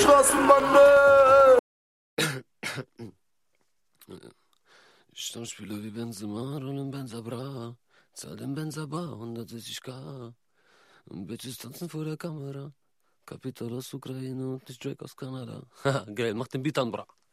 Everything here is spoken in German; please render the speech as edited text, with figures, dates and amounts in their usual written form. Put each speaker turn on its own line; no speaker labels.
Straßenbande.
Stammspieler wie Benzema und im Benzer Bra. Zahl den Benzer Bar 160k. Und Bitches tanzen vor der Kamera. Kapital aus Ukraine und nicht Drake aus Kanada. Haha, geil, mach den Beat an, bra.